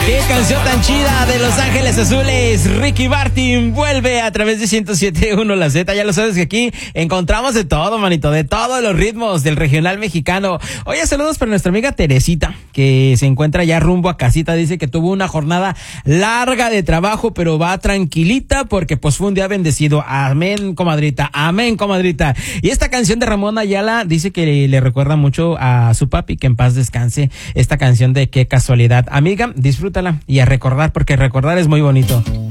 Qué canción tan chida de Los Ángeles Azules. Ricky Martin vuelve a través de 107.1 La Z. Ya lo sabes que aquí encontramos de todo, manito, de todos los ritmos del regional mexicano. Oye, saludos para nuestra amiga Teresita, que se encuentra ya rumbo a casita. Dice que tuvo una jornada larga de trabajo, pero va tranquilita porque pues fue un día bendecido. Amén, comadrita. Amén, comadrita. Y esta canción de Ramón Ayala dice que le recuerda mucho a su papi, que en paz descanse. Esta canción de Qué Casualidad. Amiga, disfrútala y a recordar, porque recordar es muy bonito.